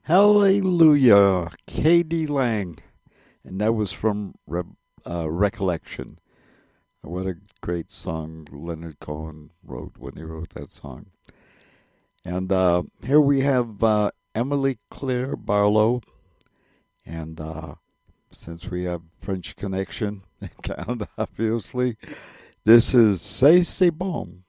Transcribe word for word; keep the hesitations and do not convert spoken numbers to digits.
Hallelujah, K D. Lang. And that was from Re- uh, Recollection. What a great song Leonard Cohen wrote when he wrote that song. And uh, here we have uh, Emily Claire Barlow. And uh, since we have French connection in Canada, obviously, this is C'est C'est Bon.